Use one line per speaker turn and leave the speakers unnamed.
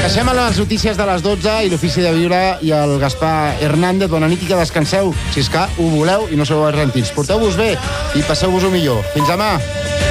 Deixem a les notícies de les 12 i l'ofici de viure i el Gaspar Hernández. Bona nit i que descanseu, si és que ho voleu i no sou rentits. Porteu-vos bé i passeu-vos-ho millor. Fins demà.